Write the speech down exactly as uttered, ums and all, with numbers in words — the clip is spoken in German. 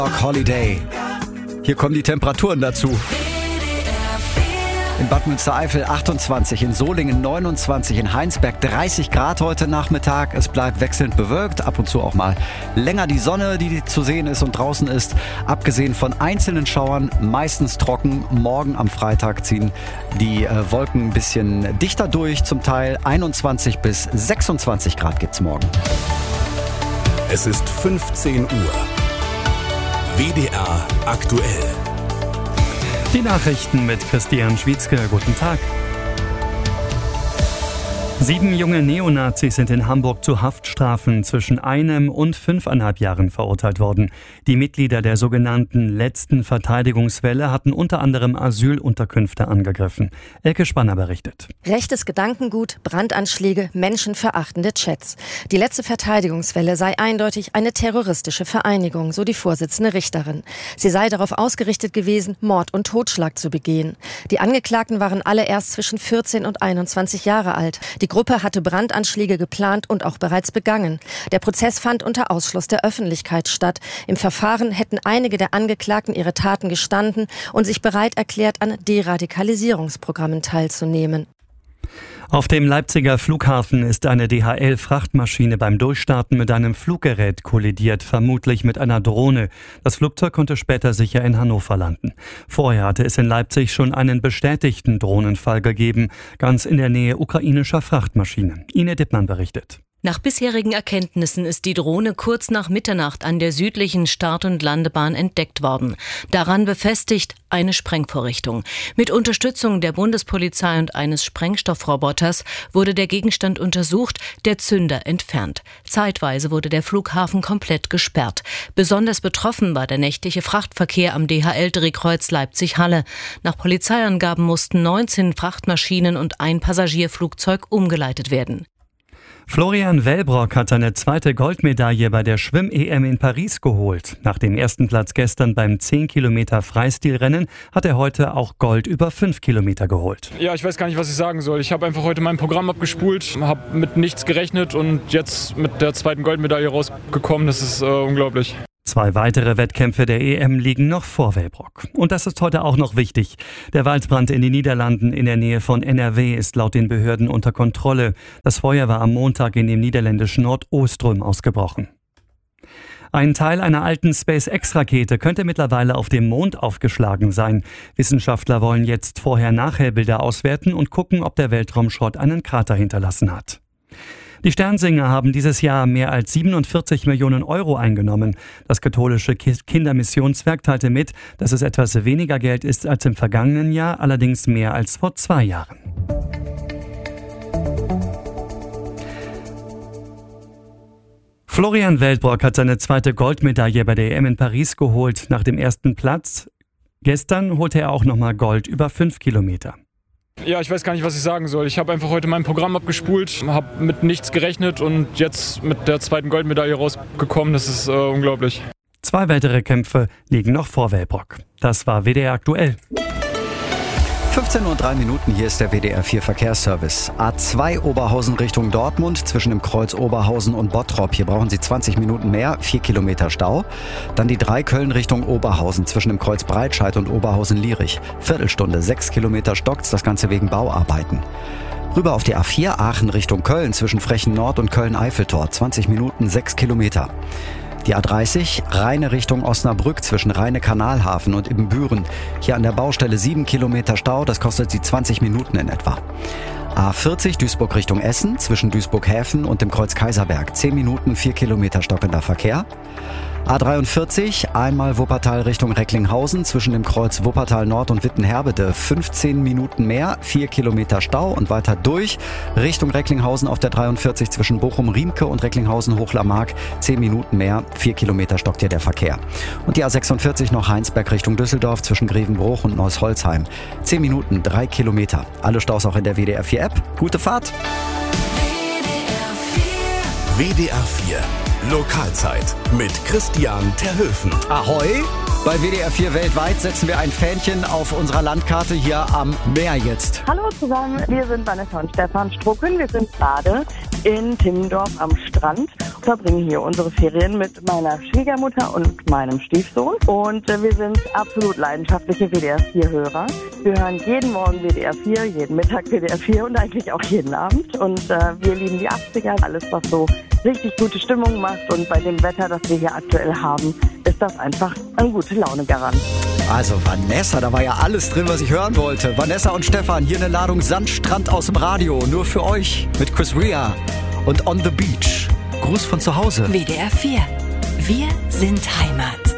Holiday. Hier kommen die Temperaturen dazu. In Bad Münstereifel achtundzwanzig, in Solingen neunundzwanzig, in Heinsberg dreißig Grad heute Nachmittag. Es bleibt wechselnd bewölkt, ab und zu auch mal länger die Sonne, die zu sehen ist und draußen ist. Abgesehen von einzelnen Schauern, meistens trocken. Morgen am Freitag ziehen die äh, Wolken ein bisschen dichter durch, zum Teil einundzwanzig bis sechsundzwanzig Grad gibt's morgen. Es ist fünfzehn Uhr. W D R aktuell. Die Nachrichten mit Christian Schwietzke. Guten Tag. Sieben junge Neonazis sind in Hamburg zu Haftstrafen zwischen einem und fünfeinhalb Jahren verurteilt worden. Die Mitglieder der sogenannten letzten Verteidigungswelle hatten unter anderem Asylunterkünfte angegriffen. Elke Spanner berichtet. Rechtes Gedankengut, Brandanschläge, menschenverachtende Chats. Die letzte Verteidigungswelle sei eindeutig eine terroristische Vereinigung, so die Vorsitzende Richterin. Sie sei darauf ausgerichtet gewesen, Mord und Totschlag zu begehen. Die Angeklagten waren alle erst zwischen vierzehn und einundzwanzig Jahre alt. Die Gruppe hatte Brandanschläge geplant und auch bereits begangen. Der Prozess fand unter Ausschluss der Öffentlichkeit statt. Im Verfahren hätten einige der Angeklagten ihre Taten gestanden und sich bereit erklärt, an Deradikalisierungsprogrammen teilzunehmen. Auf dem Leipziger Flughafen ist eine D H L-Frachtmaschine beim Durchstarten mit einem Fluggerät kollidiert, vermutlich mit einer Drohne. Das Flugzeug konnte später sicher in Hannover landen. Vorher hatte es in Leipzig schon einen bestätigten Drohnenfall gegeben, ganz in der Nähe ukrainischer Frachtmaschinen. Ine Dittmann berichtet. Nach bisherigen Erkenntnissen ist die Drohne kurz nach Mitternacht an der südlichen Start- und Landebahn entdeckt worden. Daran befestigt eine Sprengvorrichtung. Mit Unterstützung der Bundespolizei und eines Sprengstoffroboters wurde der Gegenstand untersucht, der Zünder entfernt. Zeitweise wurde der Flughafen komplett gesperrt. Besonders betroffen war der nächtliche Frachtverkehr am D H L-Drehkreuz Leipzig-Halle. Nach Polizeiangaben mussten neunzehn Frachtmaschinen und ein Passagierflugzeug umgeleitet werden. Florian Wellbrock hat seine zweite Goldmedaille bei der Schwimm-E M in Paris geholt. Nach dem ersten Platz gestern beim zehn Kilometer Freistilrennen hat er heute auch Gold über fünf Kilometer geholt. Ja, ich weiß gar nicht, was ich sagen soll. Ich habe einfach heute mein Programm abgespult, habe mit nichts gerechnet und jetzt mit der zweiten Goldmedaille rausgekommen. Das ist äh, unglaublich. Zwei weitere Wettkämpfe der E M liegen noch vor Wellbrock. Und das ist heute auch noch wichtig. Der Waldbrand in den Niederlanden in der Nähe von N R W ist laut den Behörden unter Kontrolle. Das Feuer war am Montag in dem niederländischen Nordoostrüm ausgebrochen. Ein Teil einer alten SpaceX-Rakete könnte mittlerweile auf dem Mond aufgeschlagen sein. Wissenschaftler wollen jetzt Vorher-Nachher-Bilder auswerten und gucken, ob der Weltraumschrott einen Krater hinterlassen hat. Die Sternsinger haben dieses Jahr mehr als siebenundvierzig Millionen Euro eingenommen. Das katholische Kindermissionswerk teilte mit, dass es etwas weniger Geld ist als im vergangenen Jahr, allerdings mehr als vor zwei Jahren. Florian Wellbrock hat seine zweite Goldmedaille bei der E M in Paris geholt. Nach dem ersten Platz gestern holte er auch nochmal Gold über fünf Kilometer. Ja, ich weiß gar nicht, was ich sagen soll. Ich habe einfach heute mein Programm abgespult, habe mit nichts gerechnet und jetzt mit der zweiten Goldmedaille rausgekommen. Das ist äh, unglaublich. Zwei weitere Kämpfe liegen noch vor Wellbrock. Das war W D R aktuell. fünfzehn Uhr drei Minuten, hier ist der W D R vier Verkehrsservice. A zwei Oberhausen Richtung Dortmund, zwischen dem Kreuz Oberhausen und Bottrop. Hier brauchen Sie zwanzig Minuten mehr, vier Kilometer Stau. Dann die drei Köln Richtung Oberhausen, zwischen dem Kreuz Breitscheid und Oberhausen-Lierich. Viertelstunde, sechs Kilometer stockt's, das Ganze wegen Bauarbeiten. Rüber auf die A vier Aachen Richtung Köln, zwischen Frechen Nord und Köln-Eiffeltor. zwanzig Minuten, sechs Kilometer. Die A dreißig, Rheine Richtung Osnabrück zwischen Rheine-Kanalhafen und Ibbenbüren. Hier an der Baustelle sieben Kilometer Stau, das kostet Sie zwanzig Minuten in etwa. A vierzig, Duisburg Richtung Essen zwischen Duisburg-Häfen und dem Kreuz Kaiserberg. zehn Minuten, vier Kilometer stockender Verkehr. A dreiundvierzig, einmal Wuppertal Richtung Recklinghausen zwischen dem Kreuz Wuppertal Nord und Wittenherbede. fünfzehn Minuten mehr, vier Kilometer Stau und weiter durch Richtung Recklinghausen auf der dreiundvierzig zwischen Bochum-Riemke und Recklinghausen-Hochlarmark. zehn Minuten mehr, vier Kilometer stockt hier der Verkehr. Und die A sechsundvierzig noch Heinsberg Richtung Düsseldorf zwischen Grevenbruch und Neusholzheim. zehn Minuten, drei Kilometer. Alle Staus auch in der W D R vier App. Gute Fahrt! W D R vier Lokalzeit mit Christian Terhöfen. Ahoi! Bei W D R vier weltweit setzen wir ein Fähnchen auf unserer Landkarte hier am Meer jetzt. Hallo zusammen, wir sind Vanessa und Stefan Strucken. Wir sind gerade in Timmendorf am Strand. Strand und verbringen hier unsere Ferien mit meiner Schwiegermutter und meinem Stiefsohn. Und äh, wir sind absolut leidenschaftliche W D R vier Hörer. Wir hören jeden Morgen W D R vier, jeden Mittag W D R vier und eigentlich auch jeden Abend. Und äh, wir lieben die achtziger, alles was so richtig gute Stimmung macht. Und bei dem Wetter, das wir hier aktuell haben, ist das einfach ein gute Laune-Garant. Also Vanessa, da war ja alles drin, was ich hören wollte. Vanessa und Stefan, hier eine Ladung Sandstrand aus dem Radio. Nur für euch mit Chris Rea und On the Beach. Gruß von zu Hause. W D R vier. Wir sind Heimat.